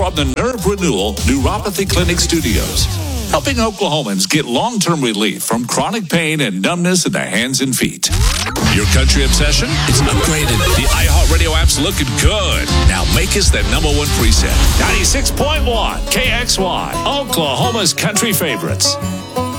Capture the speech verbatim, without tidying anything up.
from the Nerve Renewal Neuropathy Clinic Studios, helping Oklahomans get long-term relief from chronic pain and numbness in the hands and feet. Your country obsession? It's upgraded. The iHeartRadio app's looking good. Now make us that number one preset. ninety-six point one K X Y, Oklahoma's country favorites.